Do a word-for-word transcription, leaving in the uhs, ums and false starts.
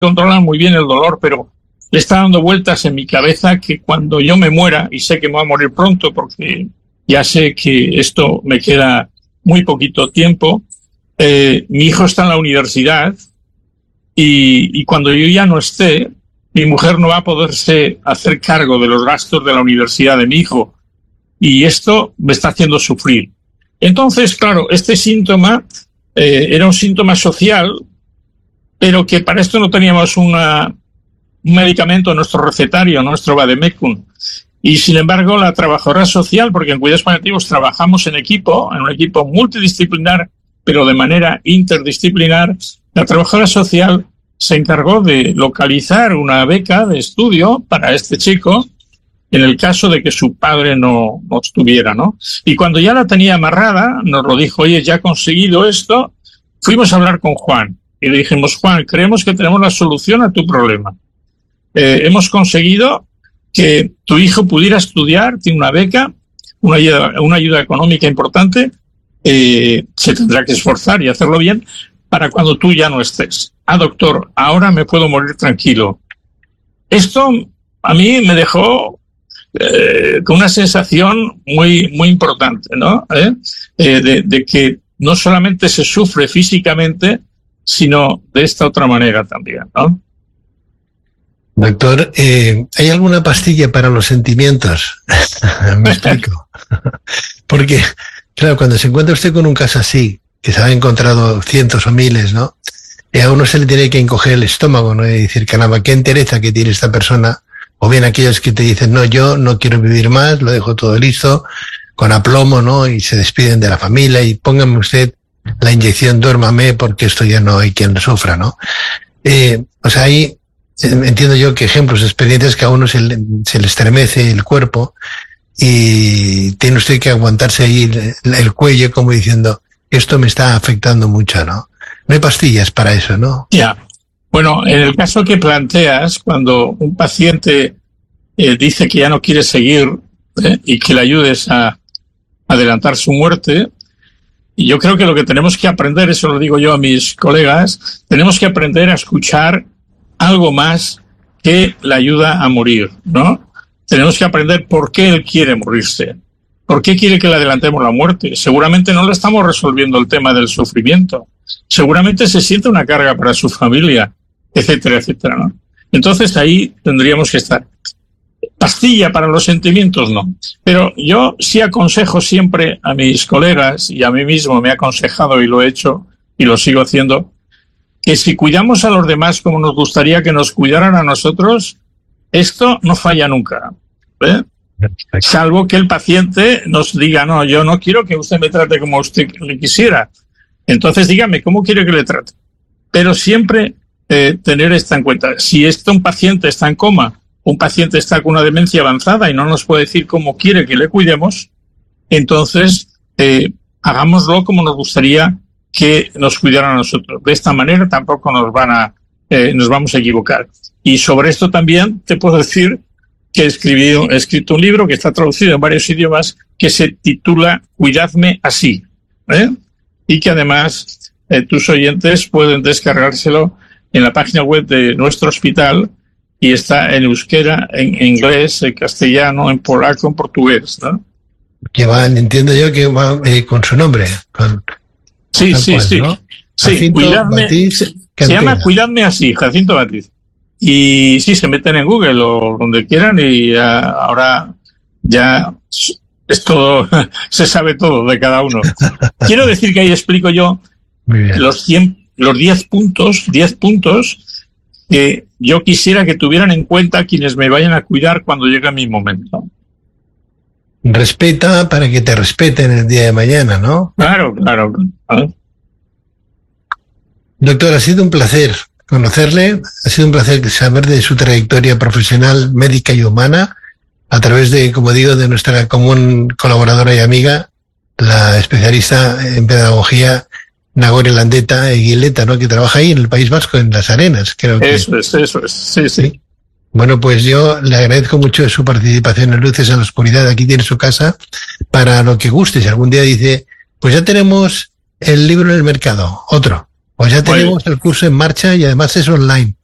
controlan muy bien el dolor, pero le está dando vueltas en mi cabeza que cuando yo me muera, y sé que me voy a morir pronto porque ya sé que esto me queda muy poquito tiempo, eh, mi hijo está en la universidad y, y cuando yo ya no esté, mi mujer no va a poderse hacer cargo de los gastos de la universidad de mi hijo y esto me está haciendo sufrir. Entonces, claro, este síntoma eh, era un síntoma social, pero que para esto no teníamos una, un medicamento en nuestro recetario, nuestro vademecum. Y sin embargo, la trabajadora social, porque en cuidados paliativos trabajamos en equipo, en un equipo multidisciplinar, pero de manera interdisciplinar, la trabajadora social se encargó de localizar una beca de estudio para este chico en el caso de que su padre no, no estuviera, ¿no? Y cuando ya la tenía amarrada, nos lo dijo, oye, ya he conseguido esto, fuimos a hablar con Juan. Y le dijimos, Juan, creemos que tenemos la solución a tu problema. Eh, hemos conseguido que tu hijo pudiera estudiar, tiene una beca, una ayuda, una ayuda económica importante, eh, se tendrá que esforzar y hacerlo bien para cuando tú ya no estés. Ah, doctor, ahora me puedo morir tranquilo. Esto a mí me dejó eh, con una sensación muy, muy importante, ¿no? ¿Eh? Eh, de, de que no solamente se sufre físicamente, sino de esta otra manera también, ¿no? Doctor, eh, ¿hay alguna pastilla para los sentimientos? Me explico. Porque, claro, cuando se encuentra usted con un caso así, que se han encontrado cientos o miles, ¿no? Y a uno se le tiene que encoger el estómago, ¿no? Y decir, caramba, qué entereza que tiene esta persona. O bien aquellos que te dicen, no, yo no quiero vivir más, lo dejo todo listo, con aplomo, ¿no? Y se despiden de la familia y póngame usted la inyección, duérmame, porque esto ya no hay quien lo sufra, ¿no? Eh, o sea, ahí entiendo yo que ejemplos, experiencias que a uno se le, se le estremece el cuerpo y tiene usted que aguantarse ahí el, el cuello como diciendo, esto me está afectando mucho, ¿no? No hay pastillas para eso, ¿no? Ya. Bueno, en el caso que planteas, cuando un paciente eh, dice que ya no quiere seguir eh, y que le ayudes a adelantar su muerte, y yo creo que lo que tenemos que aprender, eso lo digo yo a mis colegas, tenemos que aprender a escuchar algo más que la ayuda a morir, ¿no? Tenemos que aprender por qué él quiere morirse. ¿Por qué quiere que le adelantemos la muerte? Seguramente no le estamos resolviendo el tema del sufrimiento. Seguramente se siente una carga para su familia, etcétera, etcétera, ¿no? Entonces ahí tendríamos que estar. Pastilla para los sentimientos, no. Pero yo sí aconsejo siempre a mis colegas y a mí mismo me he aconsejado y lo he hecho y lo sigo haciendo, que si cuidamos a los demás como nos gustaría que nos cuidaran a nosotros, esto no falla nunca, ¿eh? Salvo que el paciente nos diga, no, yo no quiero que usted me trate como usted le quisiera. Entonces dígame, ¿cómo quiere que le trate? Pero siempre eh, tener esto en cuenta. Si esto, un paciente está en coma, un paciente está con una demencia avanzada y no nos puede decir cómo quiere que le cuidemos, entonces eh, hagámoslo como nos gustaría que nos cuidaran a nosotros. De esta manera tampoco nos van a, eh, nos vamos a equivocar. Y sobre esto también te puedo decir que he escribido, he escrito un libro que está traducido en varios idiomas que se titula Cuidadme así, ¿eh? Y que además eh, tus oyentes pueden descargárselo en la página web de nuestro hospital y está en euskera, en inglés, en castellano, en polaco, en portugués, ¿no? Que va, entiendo yo que va eh, con su nombre, con... Sí, sí, cual, sí. ¿no? Sí, cuidadme, Batiz, se, se llama Cuidadme así, Jacinto Batiz. Y sí, se meten en Google o donde quieran y uh, ahora ya es todo, se sabe todo de cada uno. Quiero decir que ahí explico yo los cien, los diez puntos, diez puntos que yo quisiera que tuvieran en cuenta quienes me vayan a cuidar cuando llegue mi momento. Respeta para que te respeten el día de mañana, ¿no? Claro, claro. ¿Eh? Doctor, ha sido un placer conocerle, ha sido un placer saber de su trayectoria profesional, médica y humana, a través de, como digo, de nuestra común colaboradora y amiga, la especialista en pedagogía Nagore Landeta Eguileta, ¿no? Que trabaja ahí en el País Vasco, en Las Arenas, creo que. Eso es, eso es, sí, sí. ¿Sí? Bueno, pues yo le agradezco mucho su participación en Luces en la Oscuridad. Aquí tiene su casa para lo que guste. Si algún día dice, pues ya tenemos el libro en el mercado, otro. Pues ya tenemos el curso en marcha y además es online.